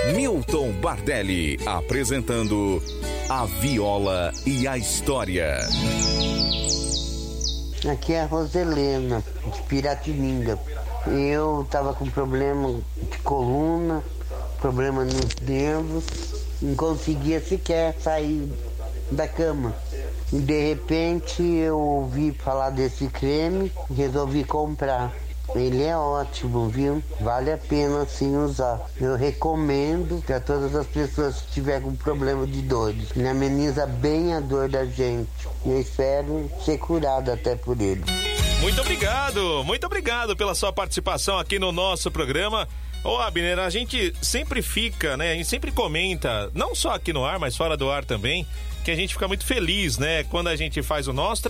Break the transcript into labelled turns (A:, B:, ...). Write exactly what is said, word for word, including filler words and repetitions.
A: Milton Bardelli apresentando A Viola e a História.
B: Aqui é a Roselena, de Piratininga. Eu tava com problema de coluna, problema nos nervos, não conseguia sequer sair da cama. E de repente eu ouvi falar desse creme e resolvi comprar. Ele é ótimo, viu? Vale a pena sim usar. Eu recomendo para todas as pessoas que estiverem com problema de dores. Ele ameniza bem a dor da gente. Eu espero ser curado até por ele.
C: Muito obrigado, muito obrigado pela sua participação aqui no nosso programa. Ô Abner, a gente sempre fica, né, a gente sempre comenta, não só aqui no ar, mas fora do ar também, que a gente fica muito feliz, né, quando a gente faz o nosso